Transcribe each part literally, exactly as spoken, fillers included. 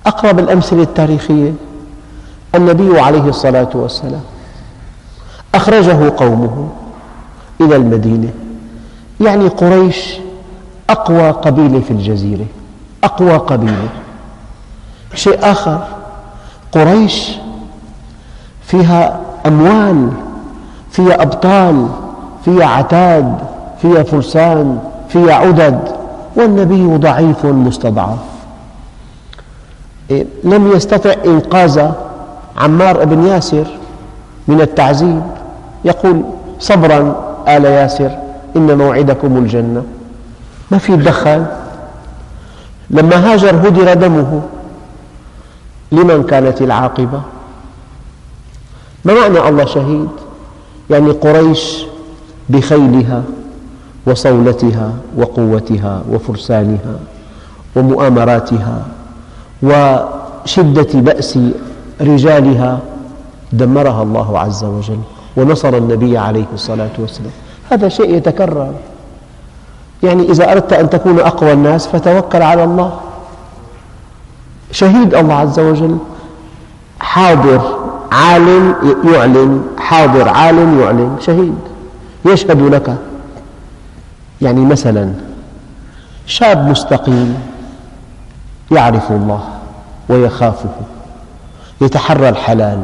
أقرب الأمثلة التاريخية النبي عليه الصلاة والسلام أخرجه قومه إلى المدينة، يعني قريش أقوى قبيلة في الجزيرة، أقوى قبيلة. شيء آخر، قريش فيها أموال، فيها أبطال، فيها عتاد، فيها فرسان، فيها عدد، والنبي ضعيف مستضعف. لم يستطع إنقاذ عمار بن ياسر من التعذيب، يقول صبرا آل ياسر إن موعدكم الجنة، ما في يتدخل. لما هاجر هدر دمه، لمن كانت العاقبة؟ ما معنى الله شهيد؟ يعني قريش بخيلها وصولتها وقوتها وفرسانها ومؤامراتها وشدة بأس رجالها دمرها الله عز وجل ونصر النبي عليه الصلاة والسلام. هذا شيء يتكرر، يعني إذا أردت أن تكون أقوى الناس فتوكل على الله. شهيد الله عز وجل، حاضر عالم يعلن، حاضر عالم يعلن، شهيد يشهد لك. يعني مثلا شاب مستقيم يعرف الله ويخافه، يتحرى الحلال،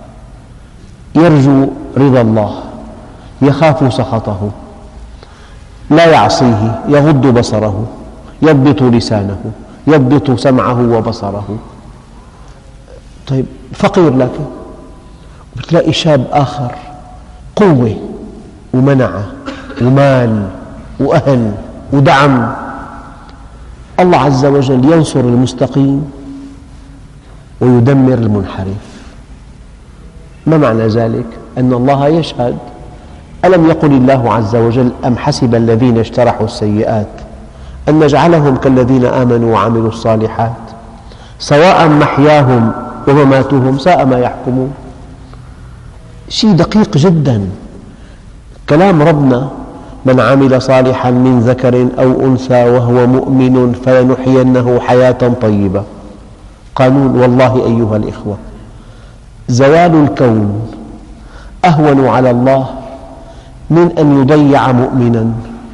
يرجو رضا الله، يخاف سخطه، لا يعصيه، يغض بصره، يضبط لسانه، يضبط سمعه وبصره. طيب فقير لك، وتلاقي شاب آخر قوة ومنعة ومال وأهل ودعم. الله عز وجل ينصر المستقيم ويدمر المنحرف. ما معنى ذلك؟ أن الله يشهد. ألم يقل الله عز وجل أم حسب الذين اجترحوا السيئات أن نجعلهم كالذين آمنوا وعملوا الصالحات سواء محياهم ومماتهم ساء ما يحكمون. شيء دقيق جدا. كلام ربنا من عمل صالحا من ذكر أو أنثى وهو مؤمن فلنحيينه حياة طيبة. قانون والله أيها الإخوة، زوال الكون أهون على الله من أن يضيع مؤمنا،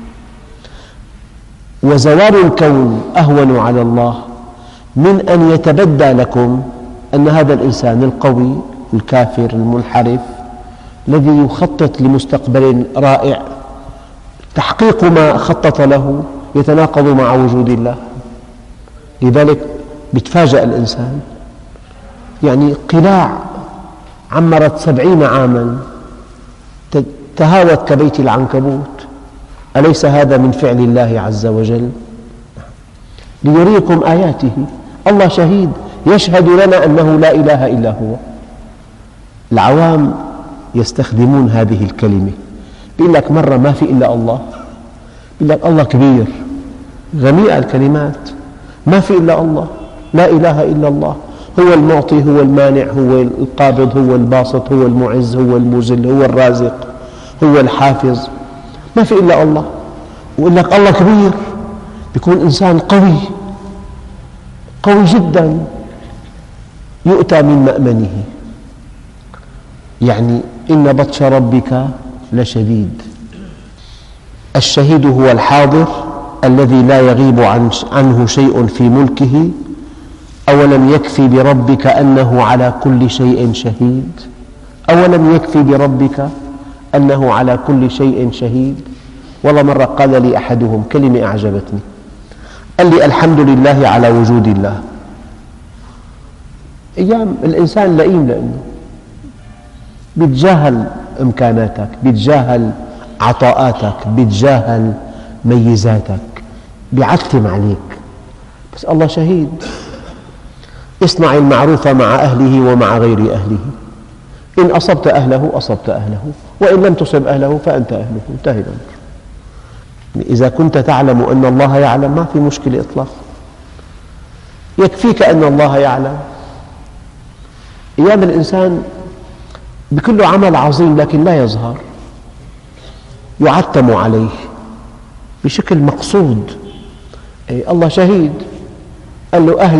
وزوال الكون أهون على الله من أن يتبدى لكم أن هذا الإنسان القوي الكافر المنحرف الذي يخطط لمستقبل رائع تحقيق ما خطط له يتناقض مع وجود الله. لذلك يتفاجأ الإنسان، يعني قلاع عمرت سبعين عاما تهاوت كبيت العنكبوت، أليس هذا من فعل الله عز وجل؟ ليريكم آياته. الله شهيد يشهد لنا أنه لا إله إلا هو. العوام يستخدمون هذه الكلمة، يقول لك مرة ما في إلا الله، يقول لك الله كبير، جميع الكلمات ما في إلا الله، لا إله إلا الله، هو المعطي، هو المانع، هو القابض، هو الباسط، هو المعز، هو المذل، هو الرازق، هو الحافظ، ما في إلا الله. ويقول لك الله كبير، يكون إنسان قوي قوي جدا يؤتى من مأمنه. يعني إن بطش ربك لشديد. الشهيد هو الحاضر الذي لا يغيب عنه شيء في ملكه. أولم يكفي بربك أنه على كل شيء شهيد؟ أولم يكفي بربك أنه على كل شيء شهيد؟ والله مرة قال لي أحدهم كلمة أعجبتني، قال لي الحمد لله على وجود الله. أيام الإنسان لئيم، لأنه بيتجاهل إمكاناتك، بيتجاهل عطاءاتك، بيتجاهل ميزاتك، بيعتم عليك. بس الله شهيد. اصنع المعروف مع أهله ومع غير أهله، إن أصبت أهله أصبت أهله، وإن لم تصب أهله فأنت أهله، انتهى الأمر. إذا كنت تعلم أن الله يعلم ما في مشكلة إطلاقا، يكفيك أن الله يعلم. أيام الإنسان بكل عمل عظيم لكن لا يظهر، يعتم عليه بشكل مقصود. الله شهيد، قال له أهل